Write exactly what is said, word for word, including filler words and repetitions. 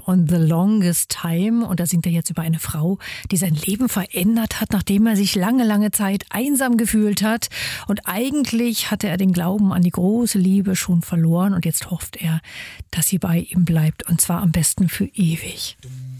on the Longest Time. Und da singt er jetzt über eine Frau, die sein Leben verändert hat, nachdem er sich lange, lange Zeit einsam gefühlt hat. Und eigentlich hatte er den Glauben an die große Liebe schon verloren. Und jetzt hofft er, dass sie bei ihm bleibt. Und zwar am besten für ewig.